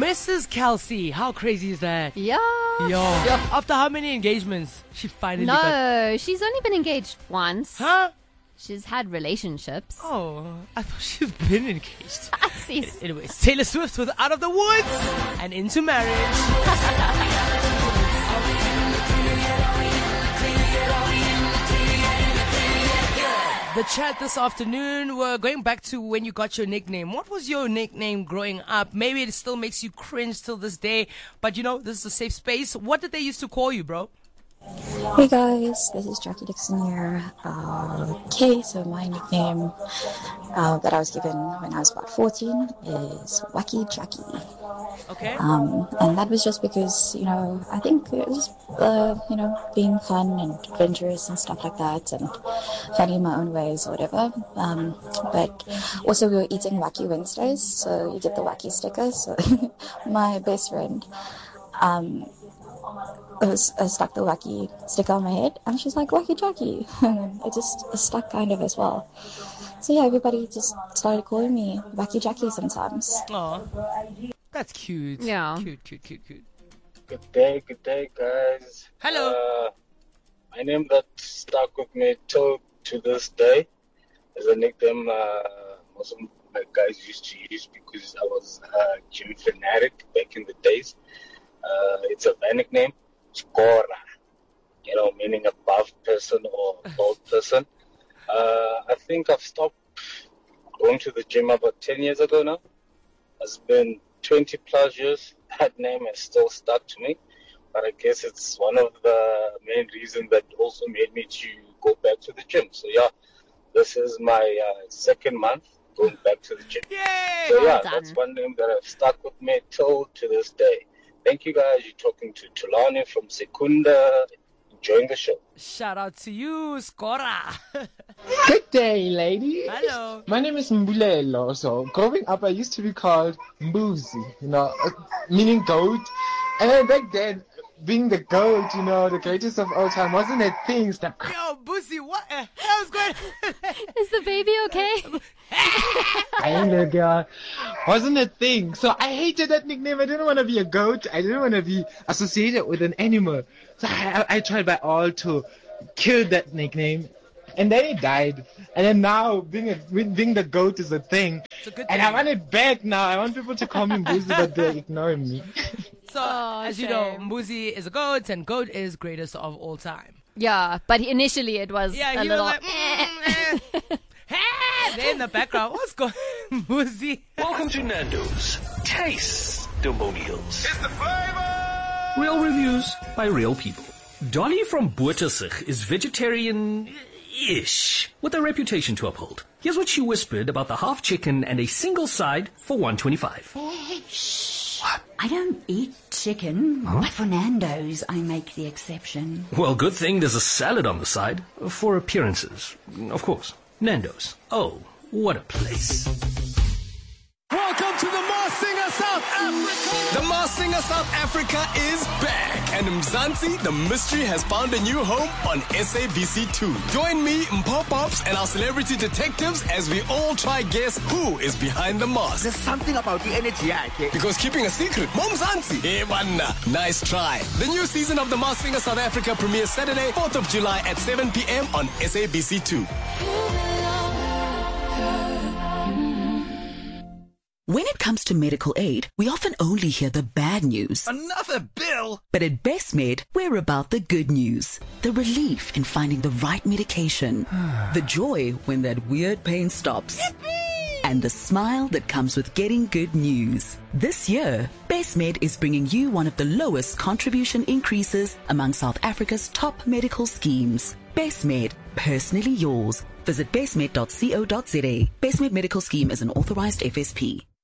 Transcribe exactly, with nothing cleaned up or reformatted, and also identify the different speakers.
Speaker 1: Missus Kelsey, how crazy is that?
Speaker 2: Yeah.
Speaker 1: Yo. After how many engagements? She finally got...
Speaker 2: No, she's only been engaged once.
Speaker 1: Huh?
Speaker 2: She's had relationships.
Speaker 1: Oh, I thought she's been engaged.
Speaker 2: I see.
Speaker 1: Anyways, Taylor Swift was Out of the Woods and into marriage. The chat this afternoon, we're going back to when you got your nickname. What was your nickname growing up? Maybe it still makes you cringe till this day, but you know, this is a safe space. What did they used to call you, bro?
Speaker 3: Hey guys, this is Jackie Dixon here. Uh, okay, so my nickname uh, that I was given when I was about fourteen is Wacky Jackie.
Speaker 1: Okay.
Speaker 3: Um, and that was just because, you know, I think it was, uh, you know, being fun and adventurous and stuff like that, and funny in my own ways or whatever. Um, but also we were eating Wacky Wednesdays, so you get the Wacky sticker. So my best friend, um, I, was, I stuck the Wacky sticker on my head, and she's like, Wacky Jackie. It just stuck kind of as well. So yeah, everybody just started calling me Wacky Jackie sometimes.
Speaker 1: Aw, that's cute.
Speaker 2: Yeah.
Speaker 1: Cute, cute, cute, cute.
Speaker 4: Good day, good day, guys.
Speaker 1: Hello.
Speaker 4: Uh, my name that stuck with me till to this day is a nickname uh, most of my guys used to use because I was a gym fanatic back in the days. Uh, it's a bad nickname, Skora, you know, meaning a buff person or bold person. Uh, I think I've stopped going to the gym about ten years ago now. It's been twenty plus years. That name has still stuck to me. But I guess it's one of the main reasons that also made me to go back to the gym. So yeah, this is my uh, second month going back to the gym.
Speaker 1: Yay!
Speaker 4: So
Speaker 2: Well
Speaker 4: yeah,
Speaker 2: done.
Speaker 4: that's one name that I've stuck with me till to this day. Thank you guys. You're talking to Tulani from Secunda. Enjoying the show.
Speaker 1: Shout out to you, Skora.
Speaker 5: Good day, ladies.
Speaker 1: Hello.
Speaker 5: My name is Mbulelo. So, growing up, I used to be called Mbuzi, you know, uh, meaning goat. And then back then, being the goat, you know, the greatest of all time, wasn't a thing. Stop.
Speaker 1: Yo, Boosie, what the hell's going on?
Speaker 2: Is the baby okay?
Speaker 5: I ain't a girl. Wasn't a thing. So I hated that nickname. I didn't want to be a goat. I didn't want to be associated with an animal. So I, I tried by all to kill that nickname. And then it died. And then now being a, being the goat is a thing.
Speaker 1: It's a good
Speaker 5: And
Speaker 1: thing.
Speaker 5: I want it back now. I want people to call me Mbuzi, but they're ignoring me.
Speaker 1: So,
Speaker 2: Oh,
Speaker 1: as you know,
Speaker 2: shame.
Speaker 1: Mbuzi is a goat, and goat is greatest of all time.
Speaker 2: Yeah, but initially it was
Speaker 1: Yeah,
Speaker 2: a
Speaker 1: he
Speaker 2: little.
Speaker 1: was like, mm, eh. Hey, there in the background, what's going on, Mbuzi?
Speaker 6: Welcome to Nando's Taste-Demonials.
Speaker 7: It's the flavor!
Speaker 6: Real reviews by real people. Dolly from Boertesig is vegetarian-ish, with a reputation to uphold. Here's what she whispered about the half chicken and a single side for one twenty-five.
Speaker 8: I don't eat chicken, but for Nando's, I make the exception.
Speaker 6: Well, good thing there's a salad on the side, for appearances, of course. Nando's. Oh, what a place.
Speaker 7: Welcome to the Mars Singer South Africa! The Mars Singer South Africa is back, and Mzansi, the mystery, has found a new home on S A B C two. Join me, Mpopops, and our celebrity detectives as we all try guess who is behind the mask.
Speaker 9: There's something about the energy, okay?
Speaker 7: Because keeping a secret, Mom Mzansi. Hey, manna. Nice try. The new season of the Mars Singer South Africa premieres Saturday, fourth of July at seven p.m. on S A B C two.
Speaker 10: When it comes to medical aid, we often only hear the bad news.
Speaker 7: Another bill?
Speaker 10: But at BestMed, we're about the good news. The relief in finding the right medication. The joy when that weird pain stops. Yippee! And the smile that comes with getting good news. This year, BestMed is bringing you one of the lowest contribution increases among South Africa's top medical schemes. BestMed, personally yours. Visit bestmed dot co dot za. BestMed Medical Scheme is an authorized F S P.